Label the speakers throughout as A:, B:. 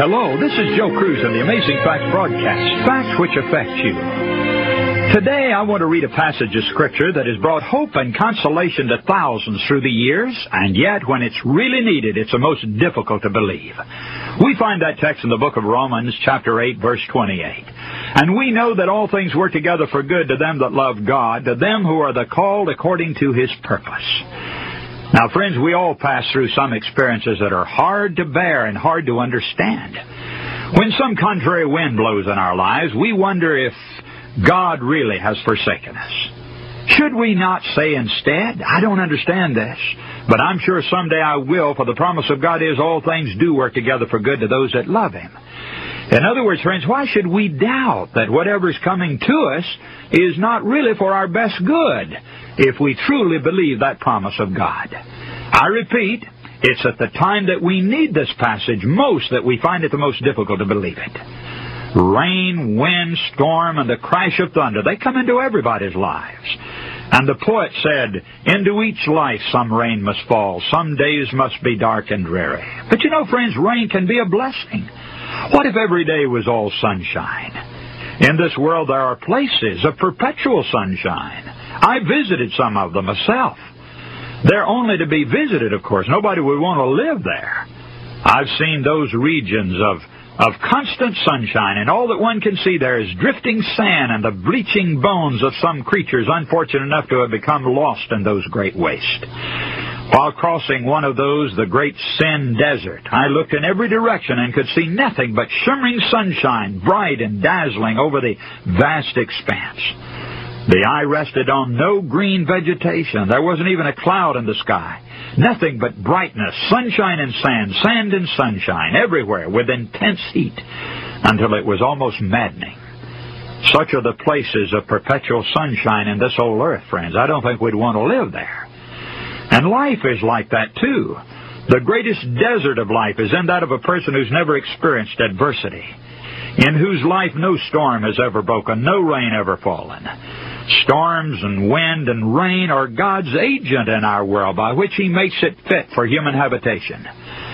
A: Hello, this is Joe Cruz in the Amazing Facts broadcast, Facts Which Affect You. Today I want to read a passage of Scripture that has brought hope and consolation to thousands through the years, and yet when it's really needed, it's the most difficult to believe. We find that text in the book of Romans, chapter 8, verse 28. And we know that all things work together for good to them that love God, to them who are the called according to His purpose. Now, friends, we all pass through some experiences that are hard to bear and hard to understand. When some contrary wind blows in our lives, we wonder if God really has forsaken us. Should we not say instead, I don't understand this, but I'm sure someday I will, for the promise of God is all things do work together for good to those that love Him. In other words, friends, why should we doubt that whatever's coming to us is not really for our best good if we truly believe that promise of God? I repeat, it's at the time that we need this passage most that we find it the most difficult to believe it. Rain, wind, storm, and the crash of thunder, they come into everybody's lives. And the poet said, into each life some rain must fall, some days must be dark and dreary. But you know, friends, rain can be a blessing. What if every day was all sunshine? In this world there are places of perpetual sunshine. I visited some of them myself. They're only to be visited, of course. Nobody would want to live there. I've seen those regions of constant sunshine, and all that one can see there is drifting sand and the bleaching bones of some creatures unfortunate enough to have become lost in those great wastes. While crossing one of those, the great Sin Desert, I looked in every direction and could see nothing but shimmering sunshine, bright and dazzling over the vast expanse. The eye rested on no green vegetation. There wasn't even a cloud in the sky. Nothing but brightness, sunshine and sand, sand and sunshine, everywhere with intense heat, until it was almost maddening. Such are the places of perpetual sunshine in this old earth, friends. I don't think we'd want to live there. And life is like that, too. The greatest desert of life is in that of a person who's never experienced adversity, in whose life no storm has ever broken, no rain ever fallen. Storms and wind and rain are God's agent in our world by which He makes it fit for human habitation.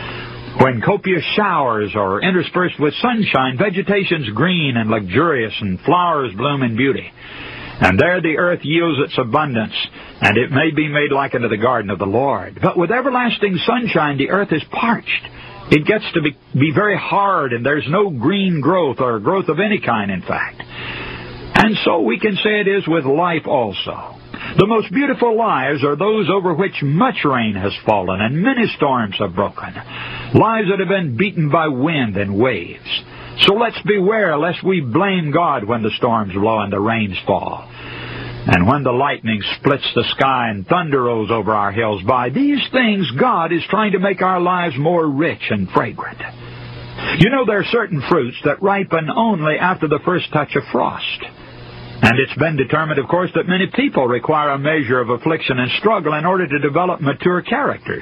A: When copious showers are interspersed with sunshine, vegetation's green and luxurious and flowers bloom in beauty. And there the earth yields its abundance, and it may be made like unto the garden of the Lord. But with everlasting sunshine, the earth is parched. It gets to be very hard, and there's no green growth or growth of any kind, in fact. And so we can say it is with life also. The most beautiful lives are those over which much rain has fallen and many storms have broken. Lives that have been beaten by wind and waves. So let's beware lest we blame God when the storms blow and the rains fall. And when the lightning splits the sky and thunder rolls over our hills. By these things, God is trying to make our lives more rich and fragrant. You know, there are certain fruits that ripen only after the first touch of frost. And it's been determined, of course, that many people require a measure of affliction and struggle in order to develop mature characters.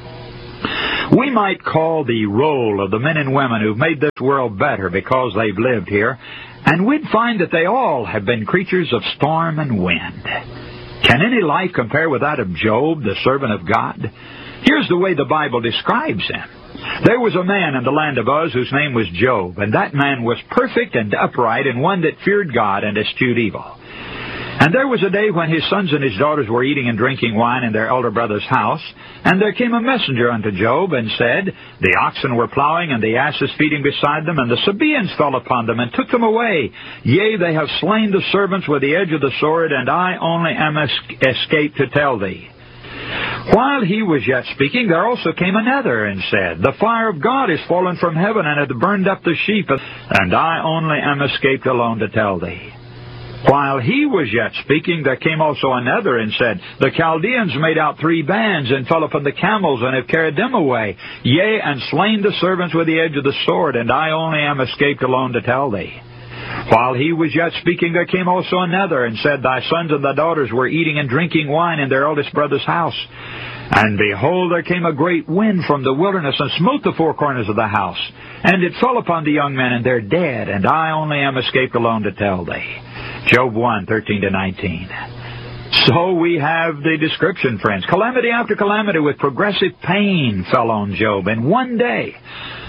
A: We might call the roll of the men and women who've made this world better because they've lived here, and we'd find that they all have been creatures of storm and wind. Can any life compare with that of Job, the servant of God? Here's the way the Bible describes him. There was a man in the land of Uz whose name was Job, and that man was perfect and upright, and one that feared God and eschewed evil. And there was a day when his sons and his daughters were eating and drinking wine in their elder brother's house, and there came a messenger unto Job, and said, the oxen were plowing, and the asses feeding beside them, and the Sabaeans fell upon them, and took them away. Yea, they have slain the servants with the edge of the sword, and I only am escaped to tell thee. While he was yet speaking, there also came another, and said, the fire of God is fallen from heaven, and hath burned up the sheep, and I only am escaped alone to tell thee. While he was yet speaking, there came also another, and said, the Chaldeans made out 3 bands, and fell upon the camels, and have carried them away. Yea, and slain the servants with the edge of the sword, and I only am escaped alone to tell thee. While he was yet speaking, there came also another, and said, thy sons and thy daughters were eating and drinking wine in their eldest brother's house. And behold, there came a great wind from the wilderness, and smote the 4 corners of the house. And it fell upon the young men, and they're dead, and I only am escaped alone to tell thee. Job 1:13-19. So we have the description, friends. Calamity after calamity with progressive pain fell on Job in one day.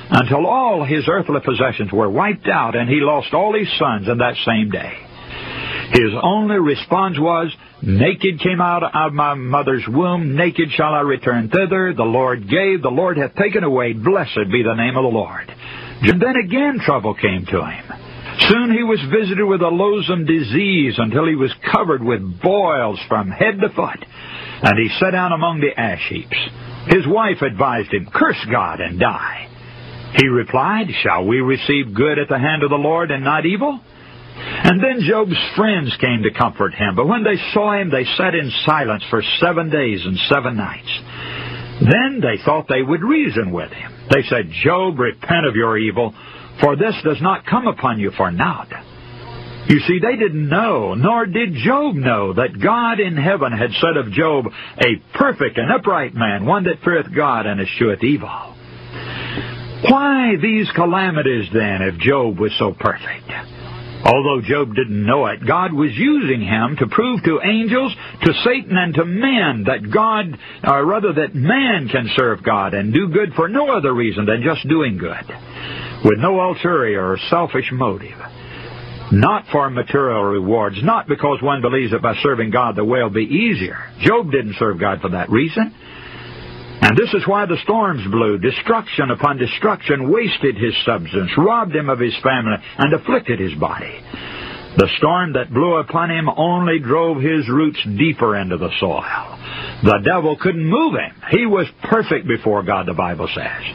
A: until all his earthly possessions were wiped out and he lost all his sons in that same day. His only response was, naked came out of my mother's womb, naked shall I return thither. The Lord gave, the Lord hath taken away. Blessed be the name of the Lord. And then again trouble came to him. Soon he was visited with a loathsome disease until he was covered with boils from head to foot. And he sat down among the ash heaps. His wife advised him, curse God and die. He replied, shall we receive good at the hand of the Lord and not evil? And then Job's friends came to comfort him. But when they saw him, they sat in silence for 7 days and 7 nights. Then they thought they would reason with him. They said, Job, repent of your evil, for this does not come upon you for naught. You see, they didn't know, nor did Job know, that God in heaven had said of Job, a perfect and upright man, one that feareth God and escheweth evil. Why these calamities then, if Job was so perfect? Although Job didn't know it, God was using him to prove to angels, to Satan, and to men that man can serve God and do good for no other reason than just doing good, with no ulterior or selfish motive. Not for material rewards, not because one believes that by serving God the way will be easier. Job didn't serve God for that reason. And this is why the storms blew. Destruction upon destruction wasted his substance, robbed him of his family, and afflicted his body. The storm that blew upon him only drove his roots deeper into the soil. The devil couldn't move him. He was perfect before God, the Bible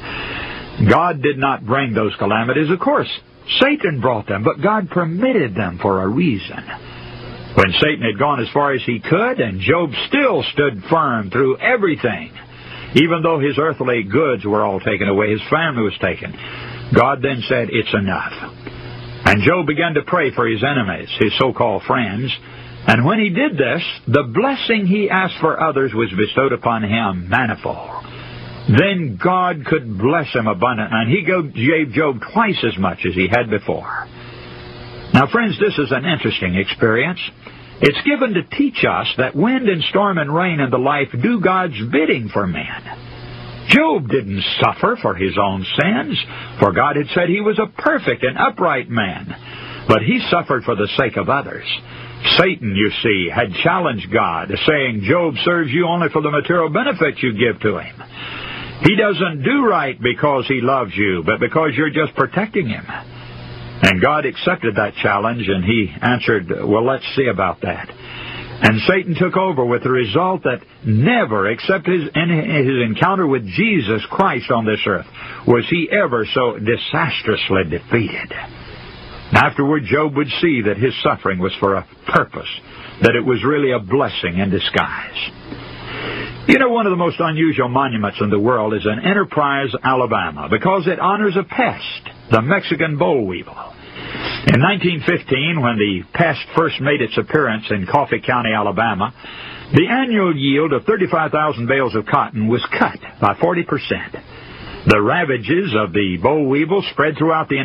A: says. God did not bring those calamities, of course. Satan brought them, but God permitted them for a reason. When Satan had gone as far as he could, and Job still stood firm through everything, even though his earthly goods were all taken away, his family was taken, God then said, it's enough. And Job began to pray for his enemies, his so-called friends. And when he did this, the blessing he asked for others was bestowed upon him manifold. Then God could bless him abundantly, and he gave Job twice as much as he had before. Now, friends, this is an interesting experience. It's given to teach us that wind and storm and rain and the like do God's bidding for men. Job didn't suffer for his own sins, for God had said he was a perfect and upright man. But he suffered for the sake of others. Satan, you see, had challenged God, saying, Job serves you only for the material benefits you give to him. He doesn't do right because he loves you, but because you're just protecting him. And God accepted that challenge, and he answered, well, let's see about that. And Satan took over with the result that never, except in his encounter with Jesus Christ on this earth, was he ever so disastrously defeated. Afterward, Job would see that his suffering was for a purpose, that it was really a blessing in disguise. You know, one of the most unusual monuments in the world is in Enterprise, Alabama, because it honors a pest, the Mexican boll weevil. In 1915, when the pest first made its appearance in Coffee County, Alabama, the annual yield of 35,000 bales of cotton was cut by 40%. The ravages of the boll weevil spread throughout the